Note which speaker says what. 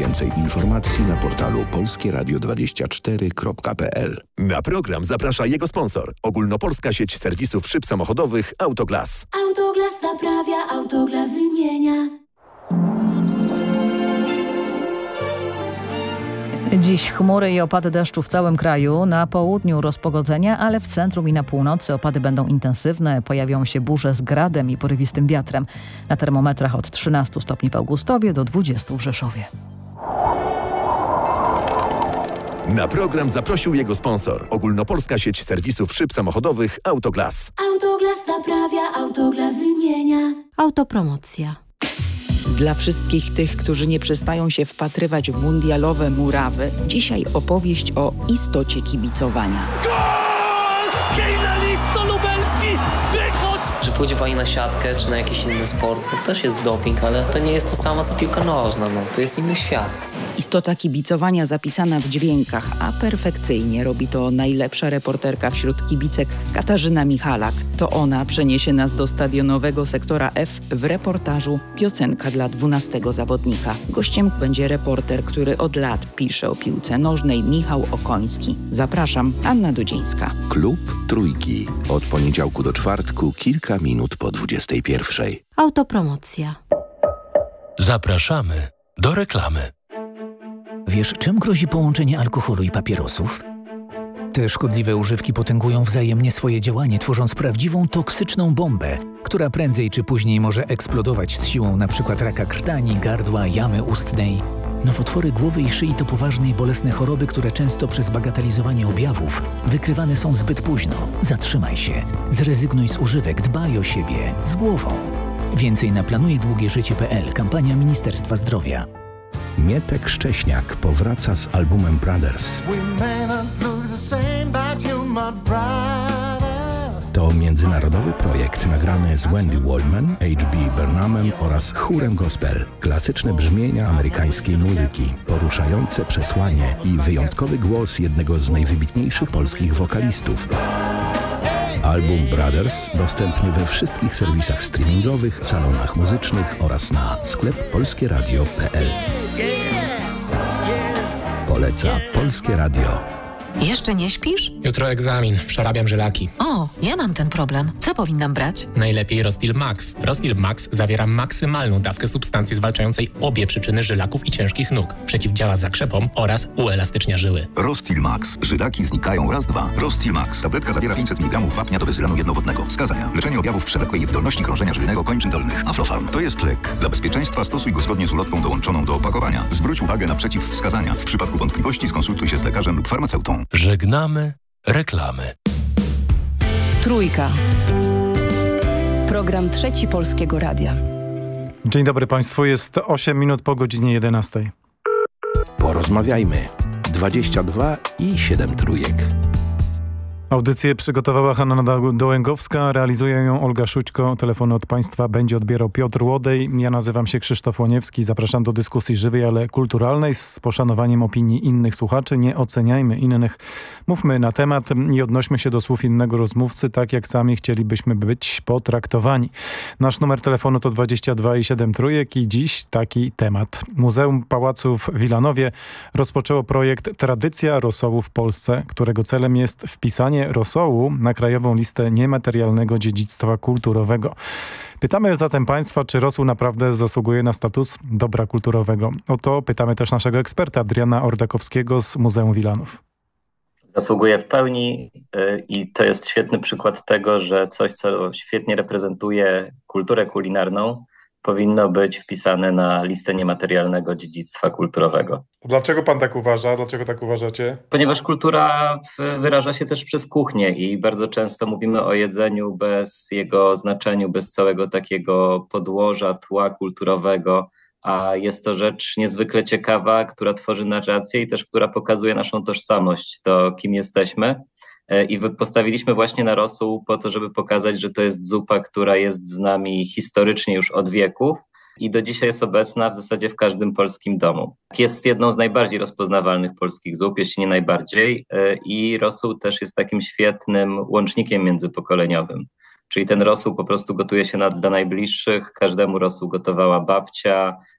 Speaker 1: Więcej informacji na portalu polskieradio24.pl.
Speaker 2: Na program zaprasza jego sponsor. Ogólnopolska sieć serwisów szyb samochodowych Autoglas.
Speaker 3: Autoglas naprawia, Autoglas wymienia.
Speaker 4: Dziś chmury i opady deszczu w całym kraju. Na południu rozpogodzenia, ale w centrum i na północy opady będą intensywne. Pojawią się burze z gradem i porywistym wiatrem. Na termometrach od 13 stopni w Augustowie do 20 w Rzeszowie.
Speaker 2: Na program zaprosił jego sponsor. Ogólnopolska sieć serwisów szyb samochodowych Autoglas.
Speaker 3: Autoglas naprawia, Autoglas wymienia.
Speaker 5: Autopromocja.
Speaker 6: Dla wszystkich tych, którzy nie przestają się wpatrywać w mundialowe murawy, dzisiaj opowieść o istocie kibicowania.
Speaker 7: Gol! Kryminalisto lubelski! Wychodź!
Speaker 8: Czy pójdzie pani na siatkę, czy na jakiś inny sport, to też jest doping, ale to nie jest to samo, co piłka nożna, to jest inny świat.
Speaker 6: Istota kibicowania zapisana w dźwiękach, a perfekcyjnie robi to najlepsza reporterka wśród kibicek Katarzyna Michalak. To ona przeniesie nas do stadionowego sektora F w reportażu Piosenka dla 12 zawodnika. Gościem będzie reporter, który od lat pisze o piłce nożnej, Michał Okoński. Zapraszam, Anna Dudzińska.
Speaker 1: Klub Trójki. Od poniedziałku do czwartku, kilka minut po 21.
Speaker 5: Autopromocja.
Speaker 9: Zapraszamy do reklamy.
Speaker 10: Wiesz, czym grozi połączenie alkoholu i papierosów? Te szkodliwe używki potęgują wzajemnie swoje działanie, tworząc prawdziwą toksyczną bombę, która prędzej czy później może eksplodować z siłą np. raka krtani, gardła, jamy ustnej. Nowotwory głowy i szyi to poważne i bolesne choroby, które często przez bagatelizowanie objawów wykrywane są zbyt późno. Zatrzymaj się, zrezygnuj z używek, dbaj o siebie, z głową. Więcej na planujedługieżycie.pl, kampania Ministerstwa Zdrowia.
Speaker 1: Mietek Szcześniak powraca z albumem Brothers. To międzynarodowy projekt nagrany z Wendy Waldman, H.B. Burnhamem oraz chórem gospel. Klasyczne brzmienia amerykańskiej muzyki, poruszające przesłanie i wyjątkowy głos jednego z najwybitniejszych polskich wokalistów. Album Brothers dostępny we wszystkich serwisach streamingowych, salonach muzycznych oraz na sklep polskieradio.pl. Poleca Polskie Radio.
Speaker 11: Jeszcze nie śpisz?
Speaker 12: Jutro egzamin, przerabiam żylaki.
Speaker 11: O, ja mam ten problem. Co powinnam brać?
Speaker 12: Najlepiej Rostil Max. Rostil Max zawiera maksymalną dawkę substancji zwalczającej obie przyczyny żylaków i ciężkich nóg. Przeciwdziała zakrzepom oraz uelastycznia żyły.
Speaker 13: Rostil Max. Żylaki znikają raz, dwa. Rostil Max. Tabletka zawiera 500 mg wapnia do wyzylanu jednowodnego. Wskazania. Leczenie objawów przewlekłej niewydolności krążenia żylnego kończyn dolnych. Aflofarm. To jest lek. Dla bezpieczeństwa stosuj go zgodnie z ulotką dołączoną do opakowania. Zwróć uwagę na przeciwwskazania. W przypadku wątpliwości skonsultuj się z lekarzem lub farmaceutą.
Speaker 9: Żegnamy reklamy.
Speaker 14: Trójka. Program Trzeci Polskiego Radia.
Speaker 15: Dzień dobry Państwu, jest 8 minut po godzinie 11.
Speaker 1: Porozmawiajmy. 22 i 7 trójek.
Speaker 15: Audycję przygotowała Hanna Dołęgowska, realizuje ją Olga Szućko. Telefony od Państwa będzie odbierał Piotr Łodej. Ja nazywam się Krzysztof Łoniewski. Zapraszam do dyskusji żywej, ale kulturalnej z poszanowaniem opinii innych słuchaczy. Nie oceniajmy innych. Mówmy na temat i odnośmy się do słów innego rozmówcy, tak jak sami chcielibyśmy być potraktowani. Nasz numer telefonu to 22 i 7 trójek i dziś taki temat. Muzeum Pałacu w Wilanowie rozpoczęło projekt Tradycja rosołu w Polsce, którego celem jest wpisanie rosołu na krajową listę niematerialnego dziedzictwa kulturowego. Pytamy zatem Państwa, czy rosół naprawdę zasługuje na status dobra kulturowego. O to pytamy też naszego eksperta Adriana Ordakowskiego z Muzeum Wilanów.
Speaker 16: Zasługuje w pełni i to jest świetny przykład tego, że coś, co świetnie reprezentuje kulturę kulinarną, powinno być wpisane na listę niematerialnego dziedzictwa kulturowego.
Speaker 15: Dlaczego pan tak uważa? Dlaczego tak uważacie?
Speaker 16: Ponieważ kultura wyraża się też przez kuchnię i bardzo często mówimy o jedzeniu bez jego znaczeniu, bez całego takiego podłoża, tła kulturowego, a jest to rzecz niezwykle ciekawa, która tworzy narrację i też która pokazuje naszą tożsamość, to kim jesteśmy. I postawiliśmy właśnie na rosół po to, żeby pokazać, że to jest zupa, która jest z nami historycznie już od wieków i do dzisiaj jest obecna w zasadzie w każdym polskim domu. Jest jedną z najbardziej rozpoznawalnych polskich zup, jeśli nie najbardziej, i rosół też jest takim świetnym łącznikiem międzypokoleniowym. Czyli ten rosół po prostu gotuje się dla najbliższych, każdemu rosół gotowała babcia,